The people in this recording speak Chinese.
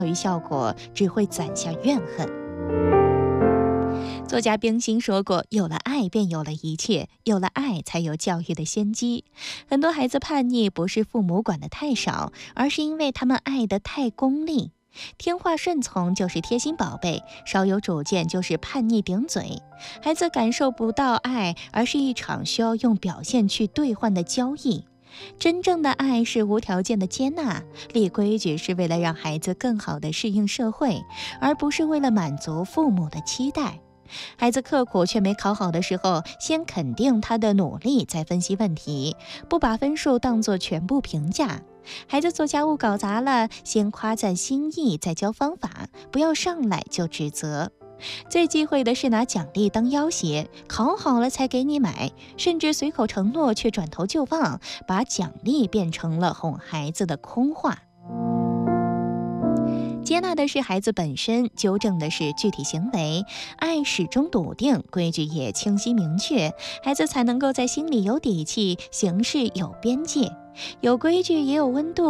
育效果只会攒下怨恨。作家冰心说过，有了爱便有了一切，有了爱才有教育的先机。很多孩子叛逆不是父母管得太少，而是因为他们爱得太功利。听话顺从就是贴心宝贝，稍有主见就是叛逆顶嘴。孩子感受不到爱，而是一场需要用表现去兑换的交易。真正的爱是无条件的接纳，立规矩是为了让孩子更好地适应社会，而不是为了满足父母的期待。孩子刻苦却没考好的时候，先肯定他的努力，再分析问题，不把分数当作全部评价。孩子做家务搞砸了，先夸赞心意，再教方法，不要上来就指责。最忌讳的是拿奖励当要挟，考好了才给你买，甚至随口承诺却转头就忘，把奖励变成了哄孩子的空话。接纳的是孩子本身，纠正的是具体行为。爱始终笃定，规矩也清晰明确，孩子才能够在心里有底气，行事有边界。有规矩也有温度，